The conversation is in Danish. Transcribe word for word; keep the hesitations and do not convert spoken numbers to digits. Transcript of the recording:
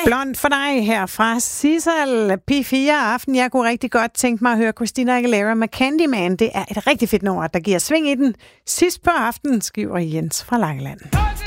Blond for dig her fra Sissel P fire aften. Jeg kunne rigtig godt tænke mig at høre Christina Aguilera med Candyman. Det er et rigtig fedt nummer, der giver sving i den. Sidst på aftenen, skriver Jens fra Langeland.